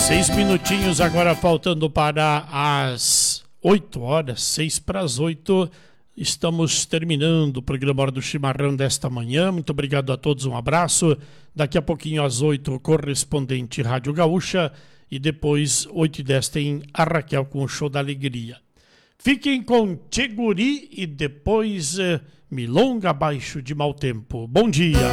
6 minutinhos agora faltando para as 8 horas, 6 para as 8. Estamos terminando o programa Hora do Chimarrão desta manhã. Muito obrigado a todos, um abraço. Daqui a pouquinho às 8, o correspondente Rádio Gaúcha. E depois, 8h10, tem a Raquel com o Show da Alegria. Fiquem com Tcheguri e depois Milonga Abaixo de Mau Tempo. Bom dia!